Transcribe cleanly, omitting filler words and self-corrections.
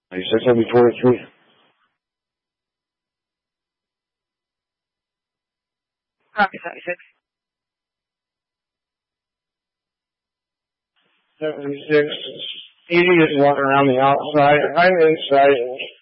96, that'll be 23. Copy, 76. 76. 80 is walking around the outside. I'm inside.